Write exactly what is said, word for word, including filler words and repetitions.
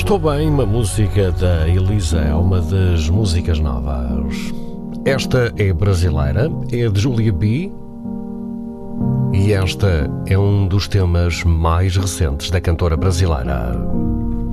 Estou Bem, uma música da Elisa, é uma das músicas novas. Esta é brasileira, é de Julia B. E esta é um dos temas mais recentes da cantora brasileira.